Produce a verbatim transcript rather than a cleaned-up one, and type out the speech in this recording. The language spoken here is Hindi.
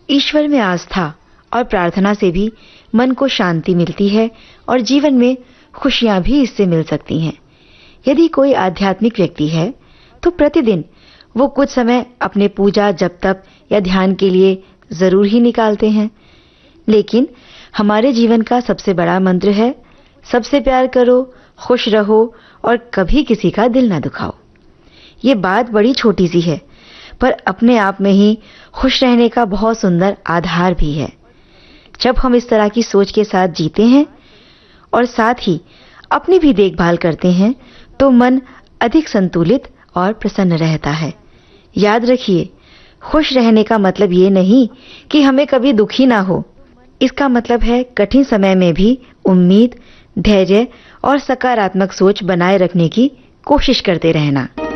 ईश्वर में आस्था और प्रार्थना से भी मन को शांति मिलती है और जीवन में खुशियां भी इससे मिल सकती हैं। यदि कोई आध्यात्मिक व्यक्ति है तो प्रतिदिन वो कुछ समय अपने पूजा, जप तप या ध्यान के लिए जरूर ही निकालते हैं। लेकिन हमारे जीवन का सबसे बड़ा मंत्र है, सबसे प्यार करो, खुश रहो और कभी किसी का दिल न दुखाओ। ये बात बड़ी छोटी सी है, पर अपने आप में ही खुश रहने का बहुत सुंदर आधार भी है। जब हम इस तरह की सोच के साथ जीते हैं और साथ ही अपनी भी देखभाल करते हैं तो मन अधिक संतुलित और प्रसन्न रहता है। याद रखिए, खुश रहने का मतलब ये नहीं कि हमें कभी दुखी ना हो। इसका मतलब है कठिन समय में भी उम्मीद, धैर्य और सकारात्मक सोच बनाए रखने की कोशिश करते रहना।